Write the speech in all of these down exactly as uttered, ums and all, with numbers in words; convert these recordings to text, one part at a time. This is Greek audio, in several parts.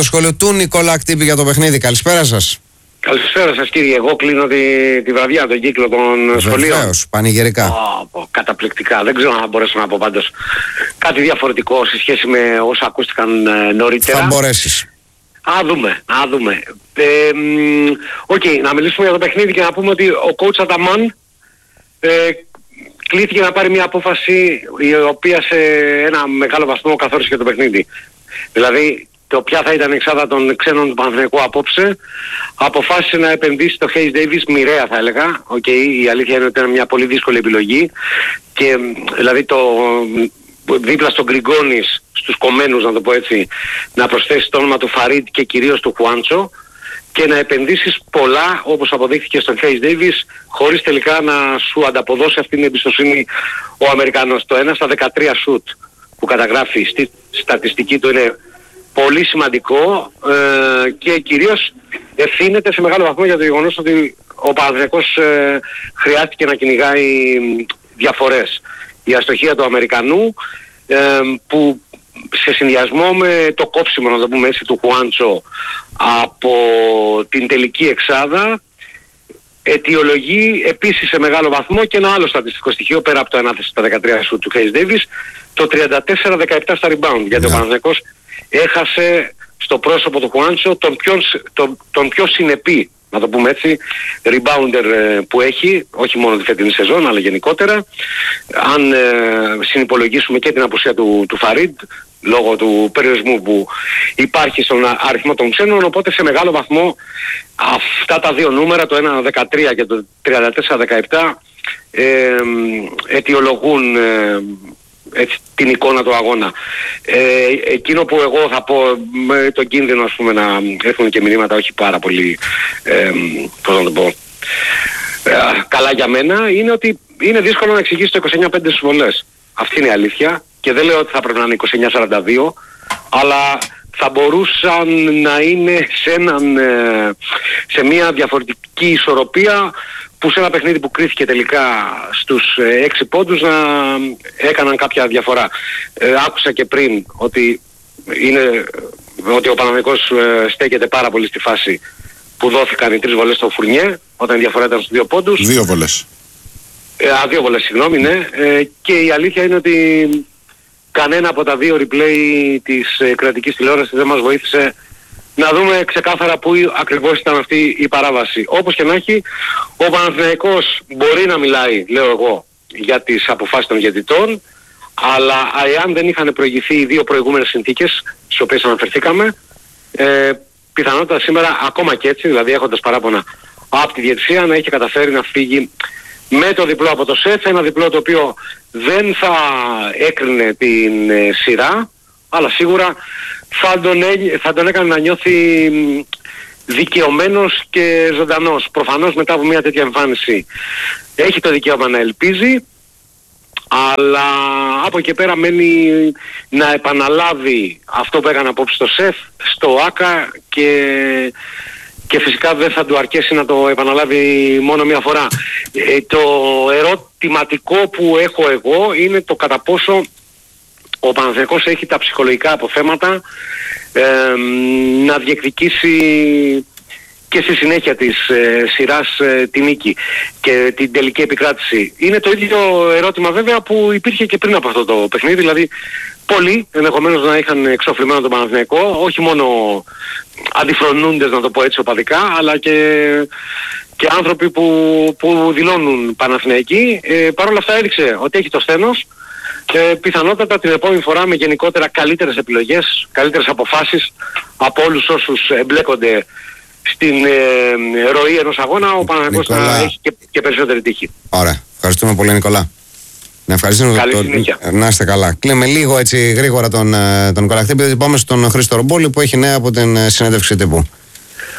Το σχόλιο του Νικόλα Κτύπη για το παιχνίδι. Καλησπέρα σας. Καλησπέρα σας κύριε. Εγώ κλείνω τη, τη βραδιά, τον κύκλο των σχολείων. Βεβαίως, πανηγυρικά. Oh, καταπληκτικά. Δεν ξέρω αν μπορέσω να πω πάντως κάτι διαφορετικό σε σχέση με όσα ακούστηκαν ε, νωρίτερα. Θα μπορέσεις. Α, δούμε, α, δούμε. Οκ, ε, okay, να μιλήσουμε για το παιχνίδι και να πούμε ότι ο coach Αταμάν ε, κλήθηκε να πάρει μια απόφαση η οποία σε ένα μεγάλο βαθμό καθόρισε και το παιχνίδι. Δηλαδή, το ποια θα ήταν η εξάδα των ξένων του Παναθηναϊκού απόψε, αποφάσισε να επενδύσει στο Hayes Davis, μοιραία θα έλεγα. Okay, η αλήθεια είναι ότι ήταν μια πολύ δύσκολη επιλογή και δηλαδή το δίπλα στον Γκριγκόνης, στους κομμένους να το πω έτσι, να προσθέσει το όνομα του Φαρίτ και κυρίως του Χουάντσο και να επενδύσεις πολλά όπως αποδείχθηκε στον Hayes Davis χωρίς τελικά να σου ανταποδώσει αυτή την εμπιστοσύνη ο Αμερικανός. Το ένα στα δεκατρία σουτ που καταγράφει στη στατιστική του είναι πολύ σημαντικό ε, και κυρίως ευθύνεται σε μεγάλο βαθμό για το γεγονός ότι ο Παναθηναϊκός ε, χρειάστηκε να κυνηγάει διαφορές. Η αστοχία του Αμερικανού ε, που σε συνδυασμό με το κόψιμο, να το πούμε έτσι, του Χουάντσο από την τελική εξάδα αιτιολογεί επίσης σε μεγάλο βαθμό και ένα άλλο στατιστικό στοιχείο πέρα από το ένα στα δεκατρία σου του Hayes Davis, το τριάντα τέσσερα δεκαεπτά στα rebound, γιατί yeah. ο Παναθηναϊκός έχασε στο πρόσωπο του Χουάντσο τον πιο, τον, τον πιο συνεπή, να το πούμε έτσι, rebounder που έχει, όχι μόνο τη φετινή σεζόν αλλά γενικότερα. Αν ε, συνυπολογίσουμε και την απουσία του, του Φαρίτ λόγω του περιορισμού που υπάρχει στον αριθμό των ξένων, οπότε σε μεγάλο βαθμό αυτά τα δύο νούμερα, το ένα δεκατρία και το τριάντα τέσσερα δεκαεπτά, ε, αιτιολογούν ε, έτσι, την εικόνα του αγώνα. Ε, εκείνο που εγώ θα πω με τον κίνδυνο, ας πούμε, να έρθουν και μηνύματα όχι πάρα πολύ ε, πώς να το πω ε, καλά για μένα, είναι ότι είναι δύσκολο να εξηγήσει το είκοσι εννιά πέντε στις βολές. Αυτή είναι η αλήθεια και δεν λέω ότι θα πρέπει να είναι είκοσι εννιά σαράντα δύο, αλλά θα μπορούσαν να είναι σε, έναν, σε μια διαφορετική ισορροπία που σε ένα παιχνίδι που κρίθηκε τελικά στους έξι πόντους να έκαναν κάποια διαφορά. Ε, άκουσα και πριν ότι, είναι, ότι ο Παναθηναϊκός ε, στέκεται πάρα πολύ στη φάση που δόθηκαν οι τρεις βολές στο Φουρνιέ, όταν η διαφορά ήταν στους δύο πόντους. Δύο βολές. Ε, α, δύο βολές, συγγνώμη, ναι. Ε, και η αλήθεια είναι ότι κανένα από τα δύο replay της ε, κρατικής τηλεόρασης δεν μας βοήθησε να δούμε ξεκάθαρα πού ακριβώς ήταν αυτή η παράβαση. Όπως και να έχει, ο Παναθηναϊκός μπορεί να μιλάει, λέω εγώ, για τις αποφάσεις των διαιτητών, αλλά εάν δεν είχαν προηγηθεί οι δύο προηγούμενες συνθήκες, στις οποίες αναφερθήκαμε, ε, πιθανότατα σήμερα ακόμα και έτσι, δηλαδή έχοντας παράπονα από τη διαιτησία, να είχε καταφέρει να φύγει με το διπλό από το ΣΕΦ, ένα διπλό το οποίο δεν θα έκρινε την ε, σειρά, αλλά σίγουρα θα τον, έ, θα τον έκανε να νιώθει δικαιωμένος και ζωντανός. Προφανώς μετά από μια τέτοια εμφάνιση έχει το δικαίωμα να ελπίζει, αλλά από εκεί πέρα μένει να επαναλάβει αυτό που έκανε απόψε στο ΣΕΦ, στο ΆΚΑ και, και φυσικά δεν θα του αρκέσει να το επαναλάβει μόνο μια φορά. Ε, το ερωτηματικό που έχω εγώ είναι το κατά πόσο ο Παναθηναϊκός έχει τα ψυχολογικά αποθέματα ε, να διεκδικήσει και στη συνέχεια της ε, σειράς ε, τη νίκη και την τελική επικράτηση. Είναι το ίδιο ερώτημα βέβαια που υπήρχε και πριν από αυτό το παιχνίδι, δηλαδή πολλοί ενδεχομένως να είχαν εξοφλημένο τον Παναθηναϊκό, όχι μόνο αντιφρονούντες, να το πω έτσι οπαδικά, αλλά και, και άνθρωποι που, που δηλώνουν Παναθηναϊκοί. Ε, Παρ' όλα αυτά έδειξε ότι έχει το σθένος. Και πιθανότατα την επόμενη φορά με γενικότερα καλύτερες επιλογές, καλύτερες αποφάσεις από όλους όσους εμπλέκονται στην ε, ροή ενός αγώνα, ο Παναθηναϊκός να έχει και, και περισσότερη τύχη. Ωραία. Ευχαριστούμε πολύ, Νικόλα. Να ευχαριστούμε. Καλή τον... συνέχεια. Να είστε καλά. Κλείνουμε λίγο έτσι γρήγορα τον, τον Νικόλα Κτύπη, γιατί πάμε στον Χρήστο Ρομπόλη που έχει νέα από την συνέντευξη τύπου.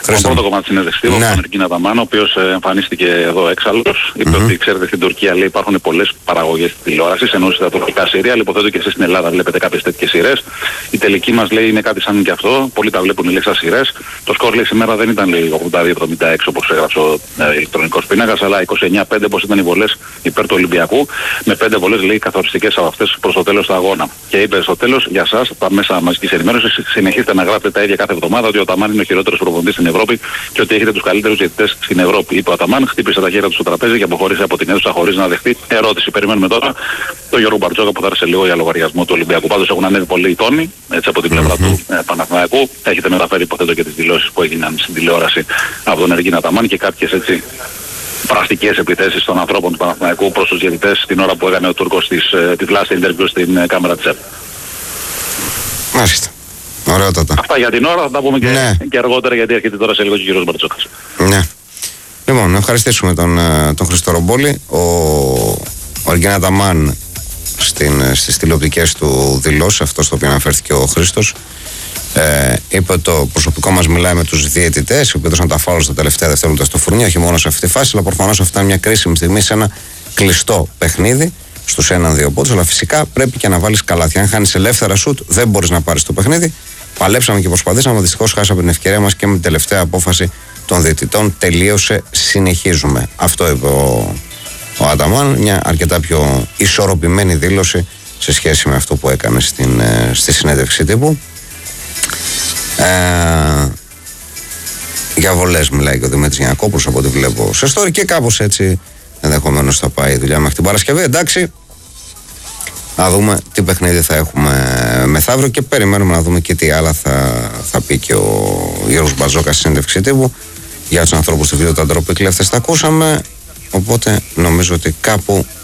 Το πρώτο κομμάτι της συνέντευξης τύπου, Ναι. τον Ερκίνα Ταμάν, ο οποίος ε, εμφανίστηκε εδώ έξαλλος. Είπε Μμμ. ότι ξέρετε στην Τουρκία λέει, υπάρχουν πολλές παραγωγές τηλεόρασης, ενώ στα τουρκικά σύρια. Υποθέτω και εσείς στην Ελλάδα βλέπετε κάποιες τέτοιες σειρές. Η τελική μας λέει είναι κάτι σαν και αυτό. Πολλοί τα βλέπουν οι λέξα σειρές. Το σκορ λέει σήμερα δεν ήταν λέει ογδόντα δύο εβδομήντα έξι όπως έγραψε ο ε, ηλεκτρονικός πίνακας, αλλά είκοσι εννιά πέντε όπως ήταν οι βολές υπέρ του Ολυμπιακού. Με πέντε βολές λέει καθοριστικές από αυτές προς το τέλος του αγώνα. Και είπε στο τέλος για σας, τα μέσα μαζικής ενημέρωσης, συνεχίστε να γράφετε τα ίδια κάθε εβδομάδα ότι ο Αταμάν είναι ο χειρότερος προπονητής στην Ευρώπη και ότι έχετε τους καλύτερους διαιτητές στην Ευρώπη. Είπε ο Αταμάν, χτύπησε τα χέρια του στο τραπέζι και αποχώρησε από την αίθουσα χωρίς να δεχτεί ερώτηση. Περιμένουμε τώρα τον Γιώργο Μπαρτζόκα που θα έρθει λίγο για λογαριασμό του Ολυμπιακού. Πάντως έχουν ανέβει πολλοί οι τόνοι, έτσι από την πλευρά του ε, Παναθηναϊκού. Έχετε μεταφέρει υποθέτω και τις δηλώσεις που έγιναν στην τηλεόραση από τον Ερκίνα Ταμάν και κάποιες έτσι πρακτικές επιθέσεις των ανθρώπων του Παναθηναϊκού προς τους διαιτητές την ώρα που έκανε ο Τούρκος της, ε, τη βλάστη interview στην ε, κάμερα της ΕΠ. Μάλιστα. Ωραιότατα. Αυτά για την ώρα, θα τα πούμε και, Ναι. και αργότερα γιατί έρχεται τώρα σε λίγο και ο κύριος Μπαρτζόκας. Ναι. Λοιπόν, να ευχαριστήσουμε τον, ε, τον Χριστό Ρομπόλη. Ο, ο Ερκίνα Ταμάν στην, στις τηλεοπτικές του δηλώσεις, αυτό στο οποίο αναφέρθηκε ο Χρήστος, ε, είπε ότι το προσωπικό μας μιλάει με τους διαιτητές, οι οποίοι έδωσαν τα φάουλ στα τελευταία δευτερόλεπτα στο φουρνί, όχι μόνο σε αυτή τη φάση, αλλά προφανώς αυτά είναι μια κρίσιμη στιγμή σε ένα κλειστό παιχνίδι στους έναν δύο πόντους. Αλλά φυσικά πρέπει και να βάλεις καλάθια. Αν χάνεις ελεύθερα σουτ, δεν μπορείς να πάρεις το παιχνίδι. Παλέψαμε και προσπαθήσαμε, δυστυχώς χάσαμε την ευκαιρία μας και με την τελευταία απόφαση των διαιτητών. Τελείωσε, συνεχίζουμε. Αυτό είπε ο, ο Αταμάν, μια αρκετά πιο ισορροπημένη δήλωση σε σχέση με αυτό που έκανε στην, ε, στη συνέντευξη τύπου. Ε, για βολές μιλάει και ο Δημήτρης Γιαννακόπουλος από ό,τι βλέπω σε story και κάπως έτσι ενδεχομένως θα πάει η δουλειά μέχρι την Παρασκευή. Εντάξει, να δούμε τι παιχνίδι θα έχουμε μεθαύριο και περιμένουμε να δούμε και τι άλλα θα, θα πει και ο Γιώργος Μπαρτζόκας στη συνέντευξη τύπου. Για τους ανθρώπους του βίντεο τα ντροπή κλέφτες τα ακούσαμε, οπότε νομίζω ότι κάπου